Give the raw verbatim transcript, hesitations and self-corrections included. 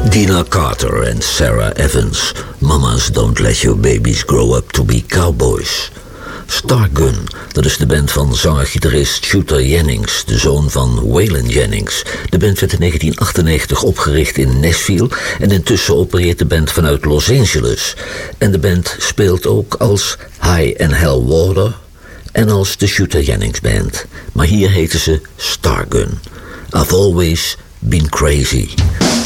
Dina Carter en Sarah Evans. Mamas Don't Let Your Babies Grow Up To Be Cowboys. Stargun, dat is de band van zanger-gitarist Shooter Jennings, de zoon van Waylon Jennings. De band werd in negentien achtennegentig opgericht in Nashville en intussen opereert de band vanuit Los Angeles. En de band speelt ook als High and Hell Water en als de Shooter Jennings Band. Maar hier heten ze Stargun. I've always been crazy.